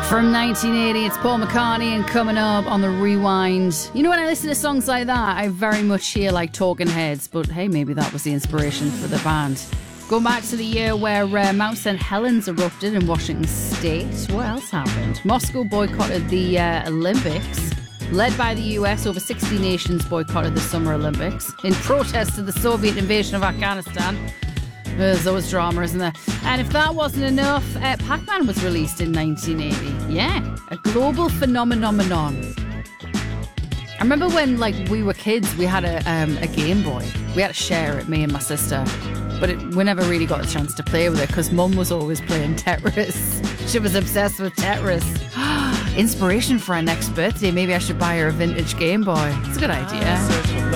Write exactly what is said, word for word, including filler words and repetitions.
From nineteen eighty, it's Paul McCartney, and coming up on the Rewind. You know, when I listen to songs like that, I very much hear like Talking Heads, but hey, maybe that was the inspiration for the band. Going back to the year where uh, Mount Saint Helens erupted in Washington State. What else happened? Moscow boycotted the uh, Olympics. Led by the U S, over sixty nations boycotted the Summer Olympics in protest to the Soviet invasion of Afghanistan. There's always drama, isn't there? And if that wasn't enough, uh, Pac-Man was released in nineteen eighty. Yeah, a global phenomenon. I remember when, like, we were kids, we had a um, a Game Boy. We had to share it, me and my sister. But it, we never really got a chance to play with it because Mum was always playing Tetris. She was obsessed with Tetris. Inspiration for our next birthday. Maybe I should buy her a vintage Game Boy. It's a good idea.